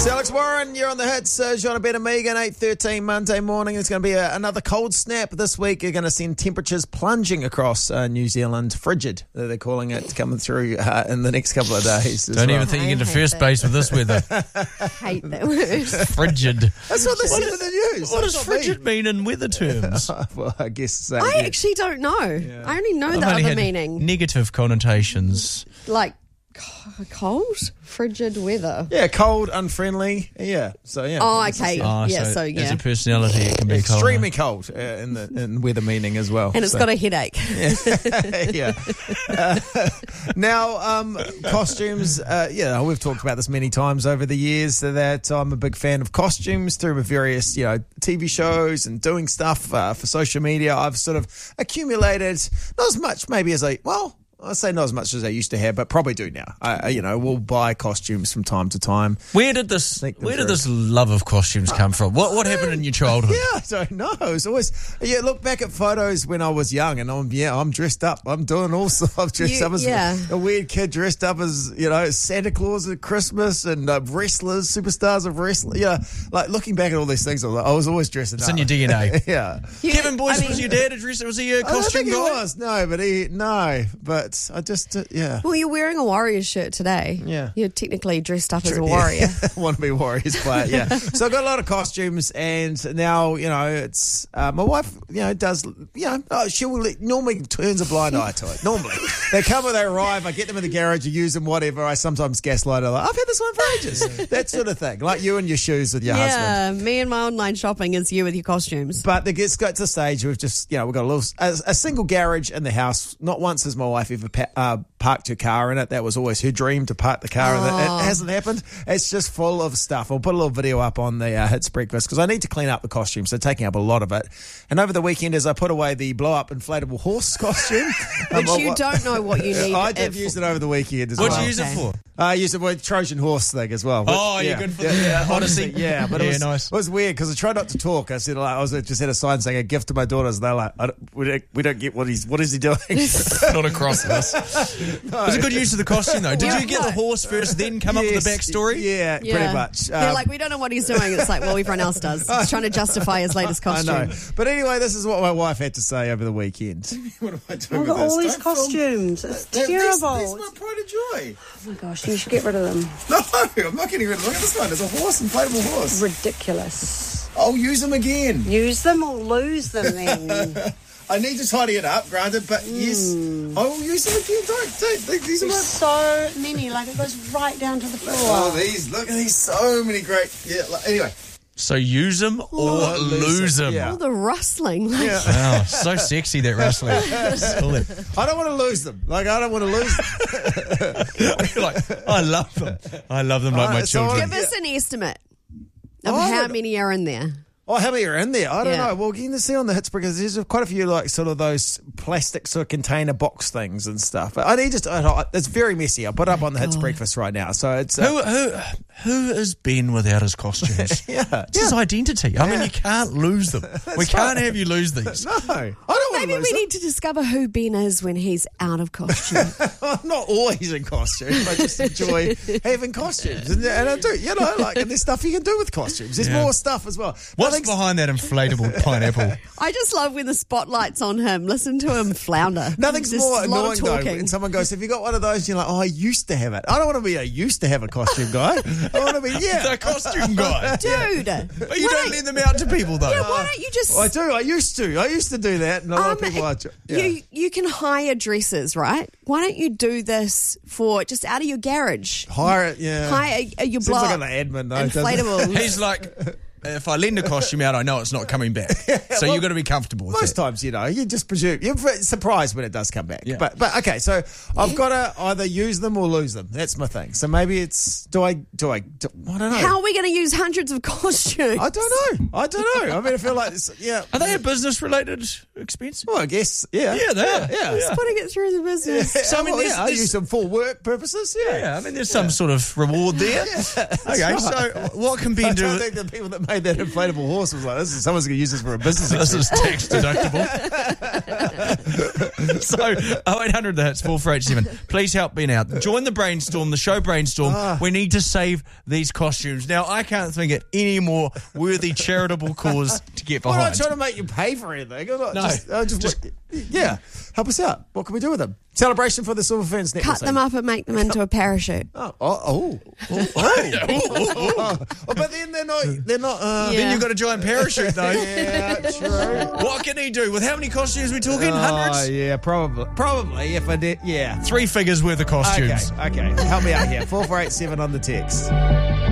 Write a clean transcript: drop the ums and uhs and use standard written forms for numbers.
It's Alex Warren, you're on the hits. John Ben and Megan, 8:13 Monday morning. It's going to be another cold snap this week. You're going to see temperatures plunging across New Zealand. Frigid, they're calling it, coming through in the next couple of days. Don't even think you get to first base with this weather. I hate that word. Frigid. That's what they said in the news. What does frigid mean in weather terms? Well, I guess I actually don't know. Yeah. I only know the I've only other had meaning. Negative connotations. Like cold, frigid weather. Yeah, cold, unfriendly. Yeah, so yeah. Oh, okay. As a personality, it can be extremely cold in weather meaning as well. And it's got a headache. Yeah. Now, costumes. We've talked about this many times over the years that I'm a big fan of costumes through various, TV shows and doing stuff for social media. I've sort of accumulated not as much maybe as I'd say not as much as I used to have, but probably do now. We'll buy costumes from time to time. Where did this love of costumes come from? What happened in your childhood? Yeah, I don't know. It's always look back at photos when I was young, and I'm dressed up. I'm doing all sorts. I'm dressed up as a weird kid, dressed up as Santa Claus at Christmas and wrestlers, superstars of wrestling. Like looking back at all these things, I was always dressing up. It's in your DNA. Yeah. Kevin Boyce, was your dad a dresser? Was he a costume guy? I don't think he was. But I just Well, you're wearing a Warriors shirt today. Yeah. You're technically dressed up as a warrior. I want to be a Warriors player, yeah. So I've got a lot of costumes, and now, it's, my wife, does, she normally turns a blind eye to it. Normally. They arrive, I get them in the garage, I use them, whatever. I sometimes gaslight her, like, I've had this one for ages. That sort of thing. Like you and your shoes with your husband. Yeah, me and my online shopping is you with your costumes. But it gets to the stage we've just, we've got a single garage in the house. Not once has my wife ever parked her car in it. That was always her dream, to park the car in it. It hasn't happened. It's just full of stuff. I'll put a little video up on the Hits Breakfast because I need to clean up the costume, so taking up a lot of it. And over the weekend, as I put away the blow-up inflatable horse costume, which you don't know what you need. I did use it over the weekend as well. What did you use it for? I used it for the Trojan horse thing as well. You're good for the Odyssey. Yeah, but nice. It was weird because I tried not to talk. I said, I just had a sign saying a gift to my daughters, and they're like, we don't get what is he doing? Not across this. No. It was a good use of the costume, though. Did you get the horse first, then come up with the backstory? Yeah, pretty much. They're like, we don't know what he's doing. It's like, well, everyone else does. He's trying to justify his latest costume. I know. But anyway, this is what my wife had to say over the weekend. What am I doing with all these costumes. It's terrible. This is my pride and joy. Oh my gosh, you should get rid of them. No, I'm not getting rid of them. Look at this one. There's a horse, inflatable horse. Ridiculous. I'll use them again. Use them or lose them then. I need to tidy it up, granted, but yes, I will use them again. Don't these are so many, like it goes right down to the floor. Oh, look at these, so many great. Yeah, anyway. So use them or lose them. Yeah. Oh, the rustling. Yeah. Wow, so sexy, that rustling. I don't want to lose them. I don't want to lose them. I love them. I love them like my children. Give us an estimate of how many are in there. Oh, how many are in there? I don't know. Well, you can see on the Hits Breakfast, there's quite a few sort of those plastic sort of container box things and stuff. But it's very messy. I'll put it up on the Hits Breakfast right now. So it's who is Ben without his costumes? It's his identity. I mean, you can't lose them. We can't have you lose these. No, I don't want to lose them. Maybe we need to discover who Ben is when he's out of costume. I'm not always in costume. I just enjoy having costumes, and I do. And there's stuff you can do with costumes. There's more stuff as well. What's behind that inflatable pineapple? I just love when the spotlight's on him. Listen to him flounder. Nothing's more annoying though when someone goes, "Have you got one of those?" You're like, "Oh, I used to have it." I don't want to be used to have a costume guy. I want to be the costume guy, dude. But you don't lend them out to people though. Yeah, why don't you just? I do. I used to do that, and a lot of people are. You can hire dressers, right? Why don't you do this for just out of your garage? Hire it. Yeah. Hire your Seems block. like an admin though. Inflatable. He's like, if I lend a costume out, I know it's not coming back. So you've got to be comfortable with most times, you just presume. You're surprised when it does come back. Yeah. But okay, so I've got to either use them or lose them. That's my thing. So maybe it's, I don't know. How are we going to use hundreds of costumes? I don't know. I mean, I feel like it's, Are they a business-related expense? Well, I guess, yeah. Yeah, they are. Yeah. Just putting it through the business. Yeah. So, I mean, I use them for work purposes, I mean, there's some sort of reward there. Okay, so what can Ben do? I don't think the people that made that inflatable horse was like, someone's going to use this for a business. This is tax deductible. So, 0800 the hits 4487. Please help Ben out. Join the brainstorm, the show brainstorm. We need to save these costumes. Now, I can't think of any more worthy charitable cause to get behind. We're not trying to make you pay for anything. Yeah, help us out. What can we do with them? Celebration for the Silver Ferns Network. Cut them up and make them into a parachute. But then they're not. Then you've got a giant parachute, though. Yeah, true. What can he do? With how many costumes are we talking? Hundreds? Oh, yeah, probably. If I did, yeah. 3 figures worth of costumes. Okay. Help me out here. 4487 on the text.